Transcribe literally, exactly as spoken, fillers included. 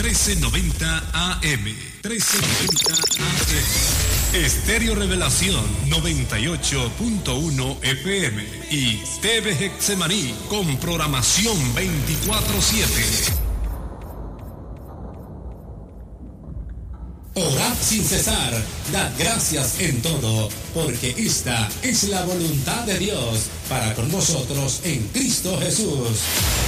trece noventa A M. trece noventa A M. Estéreo Revelación noventa y ocho punto uno F M y T V Getsemaní con programación veinticuatro siete. Orad sin cesar, dad gracias en todo, porque esta es la voluntad de Dios para con vosotros en Cristo Jesús.